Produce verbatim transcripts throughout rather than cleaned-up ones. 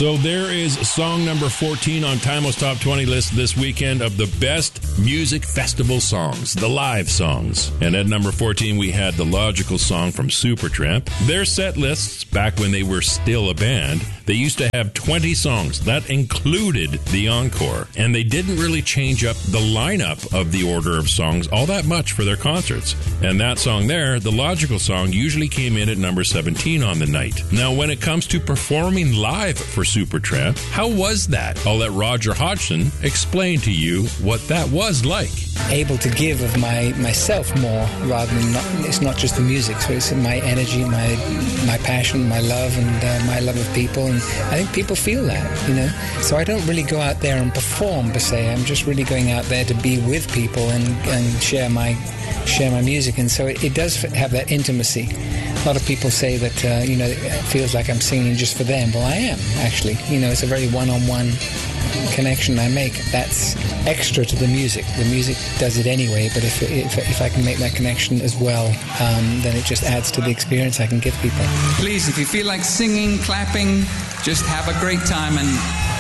So there is song number fourteen on Timo's Top twenty list this weekend of the best music festival songs, the live songs. And at number fourteen, we had the Logical Song from Supertramp. Their set lists, back when they were still a band, they used to have twenty songs. That included the encore. And they didn't really change up the lineup of the order of songs all that much for their concerts. And that song there, the Logical Song, usually came in at number seventeen on the night. Now, when it comes to performing live for Supertramp, how was that? I'll let Roger Hodgson explain to you what that was like. Able to give of my myself more rather than not, it's not just the music, so it's my energy, my my passion, my love, and uh, my love of people, and I think people feel that, you know. So I don't really go out there and perform per se. I'm just really going out there to be with people and, and share my share my music, and so it, it does have that intimacy. A lot of people say that uh, you know, it feels like I'm singing just for them. Well, I am actually. You know, it's a very one-on-one connection I make. That's extra to the music. The music does it anyway, but if if, if I can make that connection as well, um, then it just adds to the experience I can give people. Please, if you feel like singing, clapping, just have a great time, and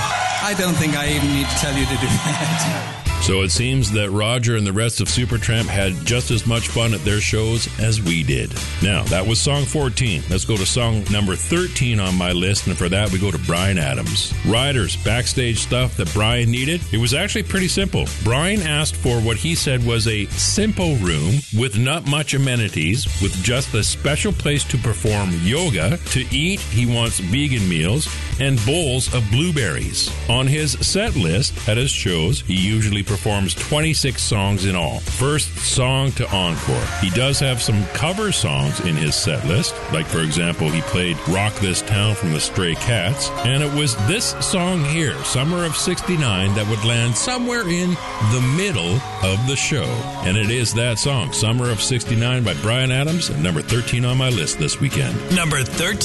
I don't think I even need to tell you to do that. So it seems that Roger and the rest of Supertramp had just as much fun at their shows as we did. Now, that was song fourteen. Let's go to song number thirteen on my list, and for that we go to Bryan Adams. Riders, backstage stuff that Bryan needed. It was actually pretty simple. Bryan asked for what he said was a simple room with not much amenities, with just a special place to perform yoga. To eat, he wants vegan meals and bowls of blueberries. On his set list at his shows, he usually performs twenty-six songs in all, first song to encore. He does have some cover songs in his set list, like for example, he played Rock This Town from the Stray Cats, and it was this song here, Summer of sixty-nine, that would land somewhere in the middle of the show. And it is that song, Summer of sixty-nine by Bryan Adams, at number thirteen on my list this weekend. Number thirteen.